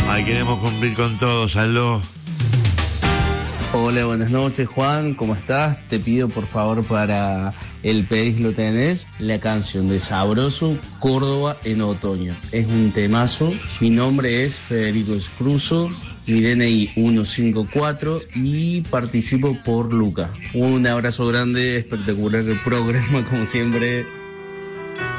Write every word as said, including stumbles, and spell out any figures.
Ay, queremos cumplir con todos, aló. Hola, buenas noches, Juan, ¿cómo estás? Te pido por favor para el Pedís lo tenés, la canción de Sabroso, Córdoba en otoño. Es un temazo. Mi nombre es Federico Escruso, mi D N I ciento cincuenta y cuatro y participo por Luca. Un abrazo grande, espectacular el programa como siempre.